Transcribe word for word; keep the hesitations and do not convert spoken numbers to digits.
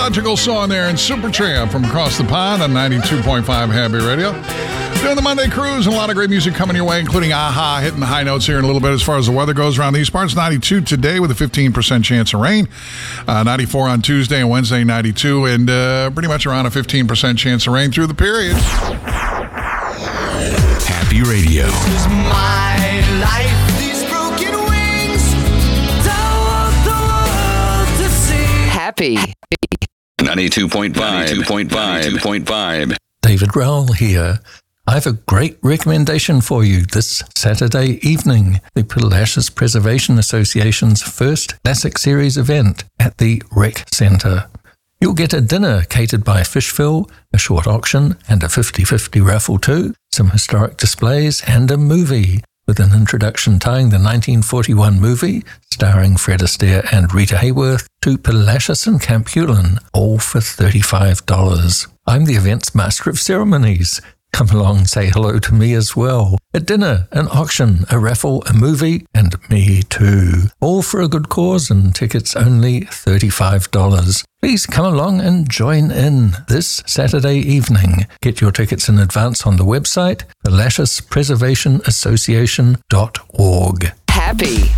Ecological Song there and Supertramp from across the pond on ninety-two point five Happy Radio. Doing the Monday Cruise and a lot of great music coming your way, including A-ha hitting the high notes here in a little bit as far as the weather goes around these parts. ninety-two today with a fifteen percent chance of rain. Uh, ninety-four on Tuesday and Wednesday, ninety-two, and uh, pretty much around a fifteen percent chance of rain through the period. Happy Radio. Is my life. These broken wings don't want the world to see. Happy. ninety-two point five. ninety-two point five. ninety-two point five. David Rowell here. I have a great recommendation for you this Saturday evening. The Palacios Preservation Association's first Classic Series event at the Rec Centre. You'll get a dinner catered by Fishville, a short auction and a fifty-fifty raffle too, some historic displays and a movie with an introduction tying the nineteen forty-one movie starring Fred Astaire and Rita Hayworth to Palacios and Camp Hewlin, all for thirty-five dollars. I'm the event's master of ceremonies. Come along and say hello to me as well. A dinner, an auction, a raffle, a movie, and me too. All for a good cause and tickets only thirty-five dollars. Please come along and join in this Saturday evening. Get your tickets in advance on the website, palacios preservation association dot org. Happy.